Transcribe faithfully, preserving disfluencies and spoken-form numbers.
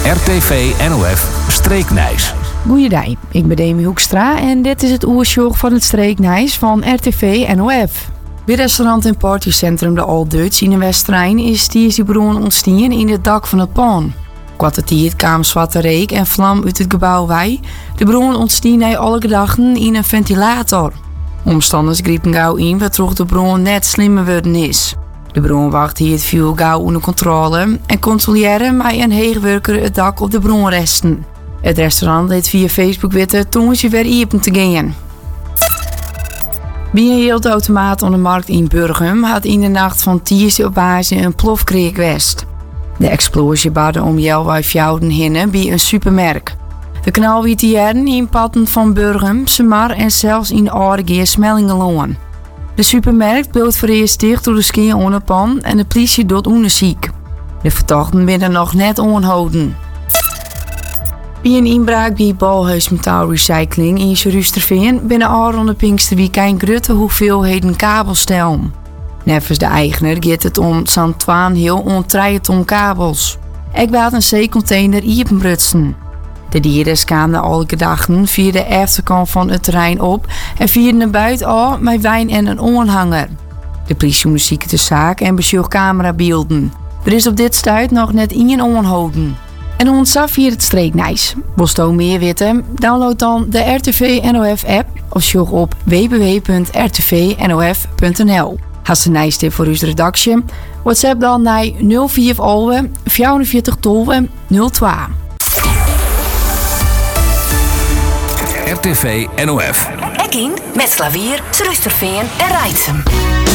R T V N O F Streeknijs. Goeiedag, ik ben Demi Hoekstra en dit is het oersjoch van het Streeknijs van R T V N O F. Bij restaurant en partycentrum De Old Dutch in de Westerijn is die bron ontstaan in het dak van het pand. Kwartier kwam zwarte reek en vlam uit het gebouw bij. De bron ontstaan hij alle gedachten in een ventilator. Omstanders griepen gauw in waardoor de bron net slimmer worden is. De bron wacht hier het vuur gauw onder controle en controleren met een heegwerker het dak op de bronresten. Het restaurant liet via Facebook weten toen ze weer open te gaan. Bij een heel automaat op de markt in Burgum had in de nacht van Tiersdag op basis een plof kreeg west. De explosie baarde om Jelwij Fjouden hinnen bij een supermerk. De knal wiet jaren in patten van Burgum, Semar en zelfs in Oudegeer Smellingeloon. De supermarkt bleef voor eerst dicht door de skeer onder pan en de politie doet onderzoek. De verdachten werden nog net onhouden. Bij een inbraak bij Balhuis Metaalrecycling in Rusterveen binnen Aron de Pinksterweekend grote hoeveelheden kabelstijl. Nevens de eigenaar gaat het om zo'n twaalf heel ontrije ton kabels. Ik baat een zeecontainer iepenbrutsen. De dieren kwamen alle gedachten via de achterkant van het terrein op en vierden naar buiten al met wijn en een onhanger. De politie onderzoekt de zaak en bezocht camerabeelden. Er is op dit stuit nog net één onhouden. En ontzaf hier het Streeknijs. Wil je meer weten? Download dan de R T V N O F app of zoek op w w w punt r t v n o f punt n l. Hast een nijstip voor uw redactie? WhatsApp dan naar nul vier alwe vierenveertig tolve nul twee. R T V N O F. Ekking met Slavier, Rusterveen en Reitsem.